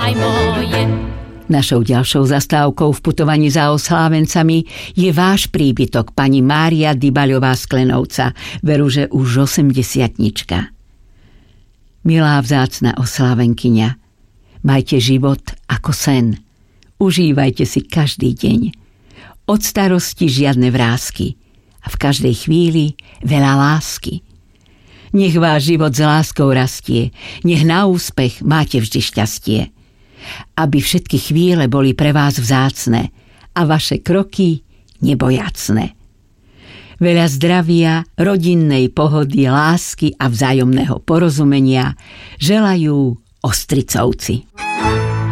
aj moje. Našou ďalšou zastávkou v putovaní za oslávencami je váš príbytok, pani Mária Dybaľová z Klenovca. Veru, že už 80-tnička. Milá vzácna oslávenkyňa, majte život ako sen. Užívajte si každý deň. Od starosti žiadne vrásky a v každej chvíli veľa lásky. Nech váš život s láskou rastie, nech na úspech máte vždy šťastie. Aby všetky chvíle boli pre vás vzácne a vaše kroky nebojacné. Veľa zdravia, rodinnej pohody, lásky a vzájomného porozumenia želajú Ostricovci.